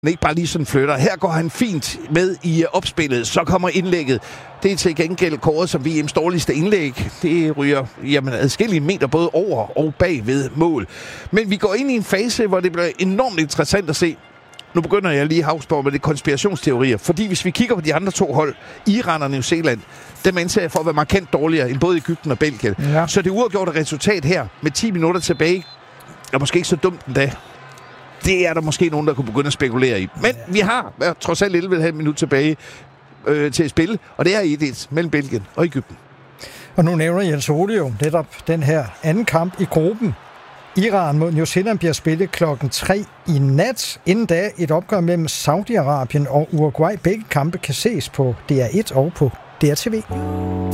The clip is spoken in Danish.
ikke bare lige sådan flytter. Her går han fint med i opspillet. Så kommer indlægget. Det er til gengæld kåret som VM's dårligste indlæg. Det ryger adskillige meter både over og bag ved mål. Men vi går ind i en fase, hvor det bliver enormt interessant at se. Nu begynder jeg lige havsborg med det konspirationsteorier. Fordi hvis vi kigger på de andre to hold, Iran og New Zealand, dem anser jeg for at være markant dårligere end både Egypten og Belgien. Ja. Så det uafgjorte resultat her med 10 minutter tilbage er måske ikke så dumt endda. Det er der måske nogen, der kunne begynde at spekulere i. Men vi har trods alt 11,5 minut tilbage til at spille, og det er 1-1 mellem Belgien og Egypten. Og nu nævner Jens Ole jo netop den her anden kamp i gruppen. Iran mod New Zealand bliver spillet 3:00 i nat. Inden da et opgør mellem Saudi-Arabien og Uruguay. Begge kampe kan ses på DR1 og på DRTV.